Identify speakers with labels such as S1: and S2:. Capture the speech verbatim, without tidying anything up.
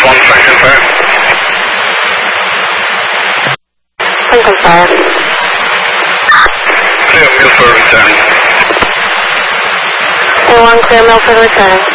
S1: one section five.
S2: Lincoln five.
S1: Clear Milford returning.
S2: A one, clear Milford returning.